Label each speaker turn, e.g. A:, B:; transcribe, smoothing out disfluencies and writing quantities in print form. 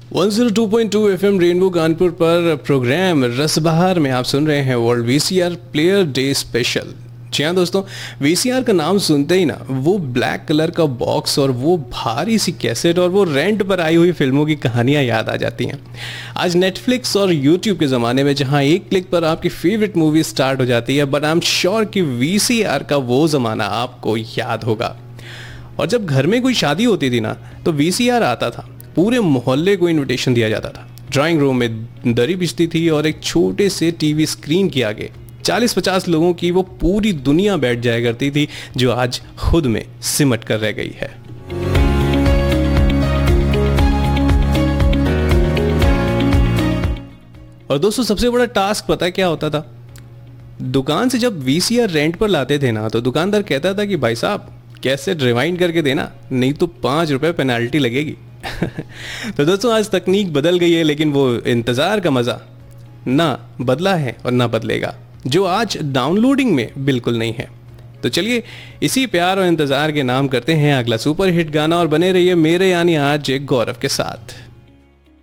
A: 102.2 FM rainbow Kanpur पर programme रसबहार में आप सुन रहे हैं world VCR player day special. जी हाँ दोस्तों, वीसीआर का नाम सुनते ही ना वो ब्लैक कलर का बॉक्स और वो भारी सी कैसेट और वो रेंट पर आई हुई फिल्मों की कहानियां याद आ जाती हैं। आज नेटफ्लिक्स और यूट्यूब के ज़माने में जहां एक क्लिक पर आपकी फेवरेट मूवी स्टार्ट हो जाती है, बट आई एम श्योर कि वीसीआर का वो ज़माना आपको याद होगा। और जब घर में कोई शादी होती थी ना तो वीसीआर आता था, पूरे मोहल्ले को इनविटेशन दिया जाता था। ड्राइंग रूम में दरी बिछती थी और एक छोटे से टीवी स्क्रीन के आगे 40-50 लोगों की वो पूरी दुनिया बैठ जाया करती थी, जो आज खुद में सिमट कर रह गई है। और दोस्तों, सबसे बड़ा टास्क पता है क्या होता था? दुकान से जब वीसीआर रेंट पर लाते थे ना तो दुकानदार कहता था कि भाई साहब कैसेट रिवाइंड करके देना, नहीं तो 5 रुपए पेनाल्टी लगेगी। तो दोस्तों, आज तकनीक बदल गई है, लेकिन वो इंतज़ार का मज़ा ना बदला है और ना बदलेगा, जो आज डाउनलोडिंग में बिल्कुल नहीं है। तो चलिए इसी प्यार और इंतज़ार के नाम करते हैं अगला सुपर हिट गाना और बने रहिए मेरे यानी आज गौरव के साथ।